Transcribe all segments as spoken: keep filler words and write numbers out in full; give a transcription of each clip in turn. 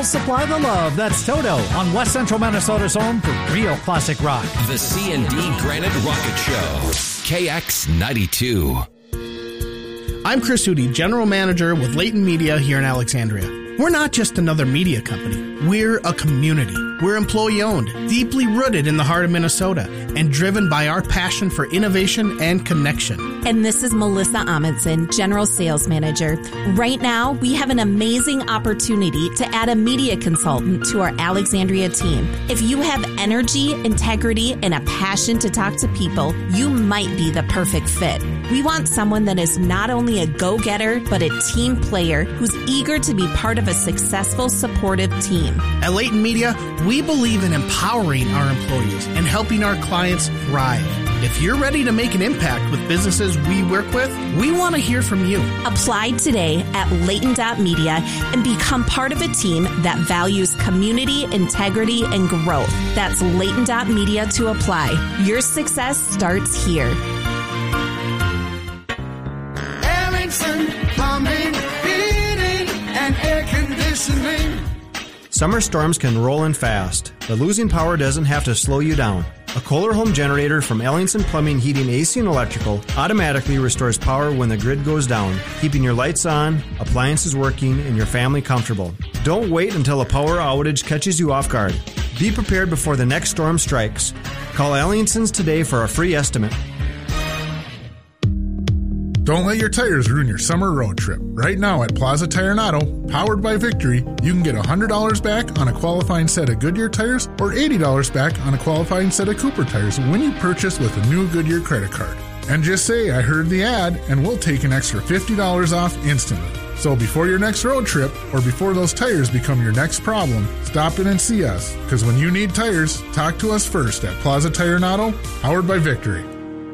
They'll supply the love. That's Toto on West Central Minnesota's home for real classic rock. The C and D Granite Rocket Show. K X ninety-two. I'm Chris Hootie, General Manager with Leighton Media here in Alexandria. We're not just another media company. We're a community. We're employee-owned, deeply rooted in the heart of Minnesota, and driven by our passion for innovation and connection. And this is Melissa Amundsen, General Sales Manager. Right now, we have an amazing opportunity to add a media consultant to our Alexandria team. If you have energy, integrity, and a passion to talk to people, you might be the perfect fit. We want someone that is not only a go-getter, but a team player who's eager to be part of a successful, supportive team. At Leighton Media, we believe in empowering our employees and helping our clients thrive. If you're ready to make an impact with businesses we work with, we want to hear from you. Apply today at Leighton dot media and become part of a team that values community, integrity, and growth. That's Leighton dot media to apply. Your success starts here. Plumbing, heating, and air conditioning. Summer storms can roll in fast, but losing power doesn't have to slow you down. A Kohler home generator from Ellingson Plumbing, Heating, A C, and Electrical automatically restores power when the grid goes down, keeping your lights on, appliances working, and your family comfortable. Don't wait until a power outage catches you off guard. Be prepared before the next storm strikes. Call Ellingson's today for a free estimate. Don't let your tires ruin your summer road trip. Right now at Plaza Tire and Auto, powered by Victory, you can get one hundred dollars back on a qualifying set of Goodyear tires or eighty dollars back on a qualifying set of Cooper tires when you purchase with a new Goodyear credit card. And just say, I heard the ad, and we'll take an extra fifty dollars off instantly. So before your next road trip, or before those tires become your next problem, stop in and see us. Because when you need tires, talk to us first at Plaza Tire and Auto, powered by Victory.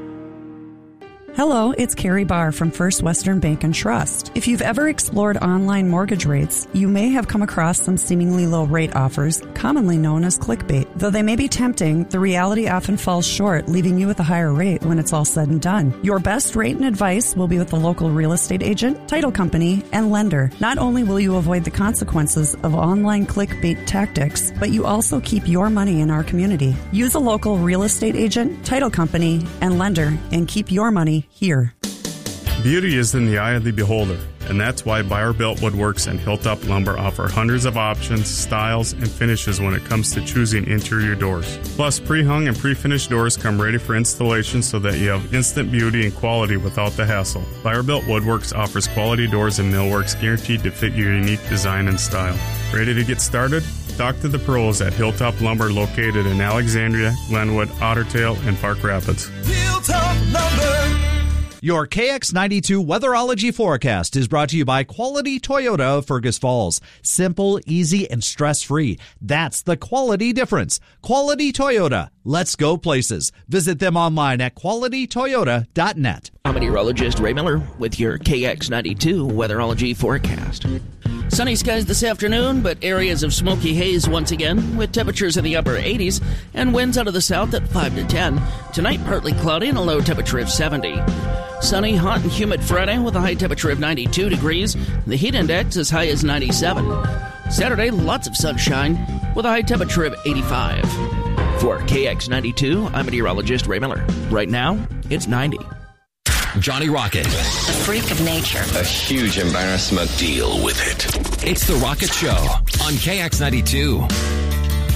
Hello, it's Carrie Barr from First Western Bank and Trust. If you've ever explored online mortgage rates, you may have come across some seemingly low rate offers, commonly known as clickbait. Though they may be tempting, the reality often falls short, leaving you with a higher rate when it's all said and done. Your best rate and advice will be with the local real estate agent, title company, and lender. Not only will you avoid the consequences of online clickbait tactics, but you also keep your money in our community. Use a local real estate agent, title company, and lender, and keep your money here. Beauty is in the eye of the beholder, and that's why Buyer Built Woodworks and Hilltop Lumber offer hundreds of options, styles, and finishes when it comes to choosing interior doors. Plus, pre-hung and pre-finished doors come ready for installation so that you have instant beauty and quality without the hassle. Buyer Built Woodworks offers quality doors and millworks guaranteed to fit your unique design and style. Ready to get started? Talk to the pros at Hilltop Lumber, located in Alexandria, Glenwood, Otter Tail, and Park Rapids. Hilltop Lumber. Your K X ninety-two Weatherology forecast is brought to you by Quality Toyota of Fergus Falls. Simple, easy, and stress-free. That's the quality difference. Quality Toyota. Let's go places. Visit them online at quality toyota dot net. I'm meteorologist Ray Miller with your K X ninety-two Weatherology forecast. Sunny skies this afternoon, but areas of smoky haze once again, with temperatures in the upper eighties and winds out of the south at five to ten. Tonight, partly cloudy and a low temperature of seventy. Sunny, hot, and humid Friday with a high temperature of ninety-two degrees. The heat index as high as ninety-seven. Saturday, lots of sunshine with a high temperature of eighty-five. For K X ninety-two, I'm meteorologist Ray Miller. Right now, it's ninety. Johnny Rocket. A freak of nature. A huge embarrassment. Deal with it. It's the Rocket Show on K X ninety-two.